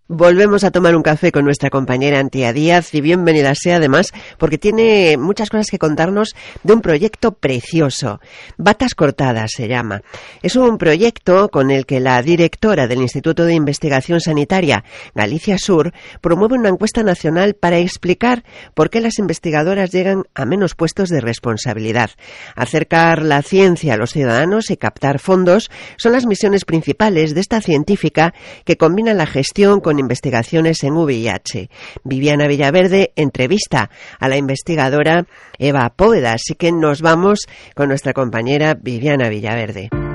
Volvemos a tomar un café con nuestra compañera Antía Díaz y bienvenida sea además porque tiene muchas cosas que contarnos de un proyecto precioso. Batas cortadas se llama. Es un proyecto con el que la directora del Instituto de Investigación Sanitaria Galicia Sur promueve una encuesta nacional para explicar por qué las investigadoras llegan a menos puestos de responsabilidad. Acercar la ciencia a los ciudadanos y captar fondos son las misiones principales de esta científica que combina la gestión con investigaciones en VIH. Viviana Villaverde entrevista a la investigadora Eva Póveda, así que nos vamos con nuestra compañera Viviana Villaverde.